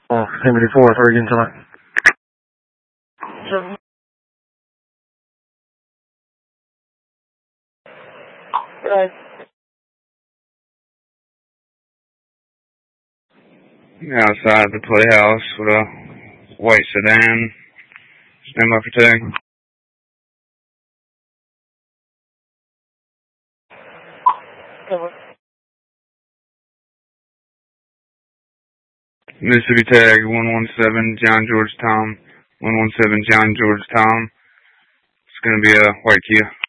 74, Oregon time. Right. Outside the playhouse with a white sedan. Stand by for tag. Mississippi tag 117 John George Tom. 117 John George Tom. It's going to be a white Kia.